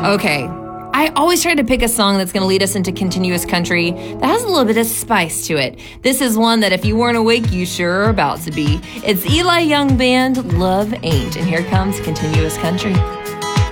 Okay, I always try to pick a song that's going to lead us into continuous country that has a little bit of spice to it. This is one that if you weren't awake, you sure are about to be. It's Eli Young Band, Love Ain't, and here comes continuous country.